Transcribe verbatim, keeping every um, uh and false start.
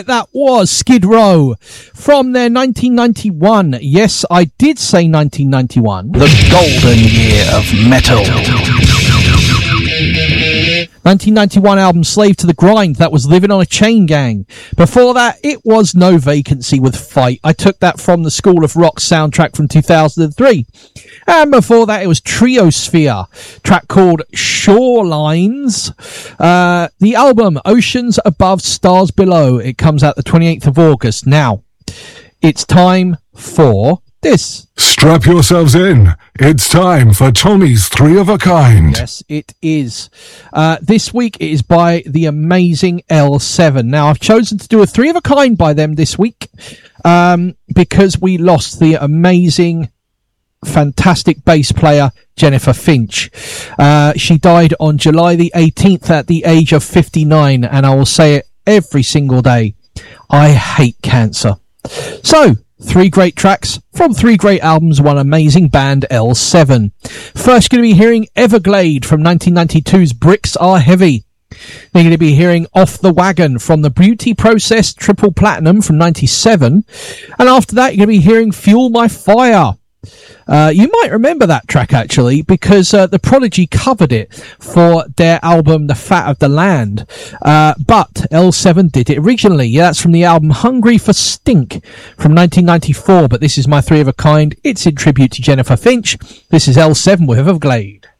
right, that was Skid Row from their nineteen ninety-one. Yes, I did say nineteen ninety-one. The golden year of metal. nineteen ninety-one album Slave to the Grind, that was Living on a Chain Gang. Before that, it was No Vacancy with Fight. I took that from the School of Rock soundtrack from two thousand three. And before that, it was Triosphere, track called Shorelines. Uh, the album Oceans Above, Stars Below. It comes out the twenty-eighth of August. Now, it's time for this. Strap yourselves in. It's time for Tommy's Three of a Kind. Yes, it is. Uh, this week it is by the amazing L seven. Now, I've chosen to do a Three of a Kind by them this week um, because we lost the amazing, fantastic bass player Jennifer Finch. Uh, she died on July the eighteenth at the age of fifty-nine, and I will say it every single day. I hate cancer. So, three great tracks from three great albums, one amazing band, L seven. First, going to be hearing Everglade from nineteen ninety-two's Bricks Are Heavy. They're going to be hearing Off the Wagon from the Beauty Process Triple Platinum from ninety-seven. And after that, you're going to be hearing Fuel My Fire. Uh, you might remember that track, actually, because uh, The Prodigy covered it for their album The Fat of the Land. Uh, but L seven did it originally. Yeah, that's from the album Hungry for Stink from nineteen ninety-four. But this is my Three of a Kind. It's in tribute to Jennifer Finch. This is L seven with Everglade.